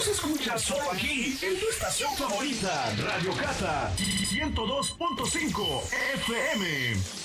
Los escuchas solo aquí, en tu estación favorita, Radio Cata 102.5 FM.